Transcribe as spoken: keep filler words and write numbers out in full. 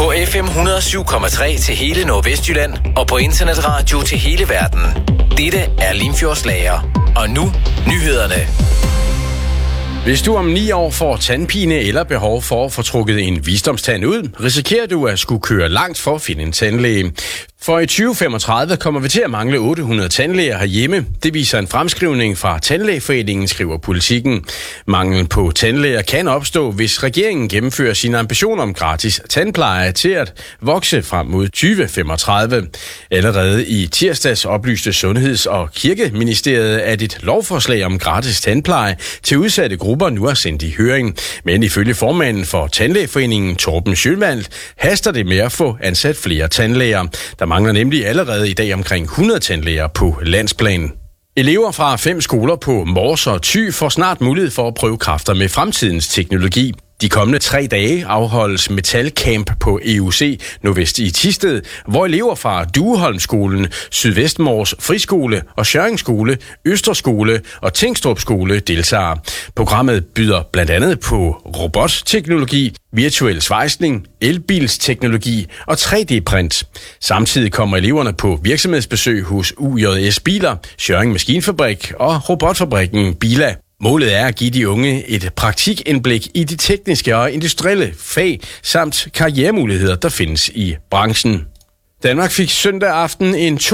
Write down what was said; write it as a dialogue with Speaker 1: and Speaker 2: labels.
Speaker 1: På F M et hundrede og syv komma tre til hele Nordvestjylland og på internetradio til hele verden. Dette er Limfjords Lager. Og nu nyhederne.
Speaker 2: Hvis du om ni år får tandpine eller behov for at få trukket en visdomstand ud, risikerer du at skulle køre langt for at finde en tandlæge. For i tyve femogtredive kommer vi til at mangle otte hundrede tandlæger herhjemme. Det viser en fremskrivning fra Tandlægeforeningen, skriver Politikken. Manglen på tandlæger kan opstå, hvis regeringen gennemfører sine ambitioner om gratis tandpleje til at vokse frem mod tyve femogtredive. Allerede i tirsdags oplyste Sundheds- og Kirkeministeriet, at et lovforslag om gratis tandpleje til udsatte grupper nu er sendt i høring. Men ifølge formanden for Tandlægeforeningen, Torben Schönwald, haster det med at få ansat flere tandlæger. Der mangler nemlig allerede i dag omkring hundrede tandlæger på landsplan. Elever fra fem skoler på Mors og Thy får snart mulighed for at prøve kræfter med fremtidens teknologi. De kommende tre dage afholdes Metalcamp på E U C Nordvest i Thisted, hvor elever fra Dueholmskolen, Sydvestmors Friskole og Schørring-skole, Østerskole og Tingstrup skole deltager. Programmet byder blandt andet på robotteknologi, virtuel svejsning, elbilsteknologi og tre D-print. Samtidig kommer eleverne på virksomhedsbesøg hos U J S Biler, Schørring Maskinfabrik og robotfabrikken Bila. Målet er at give de unge et praktikindblik i de tekniske og industrielle fag samt karrieremuligheder, der findes i branchen. Danmark fik søndag aften en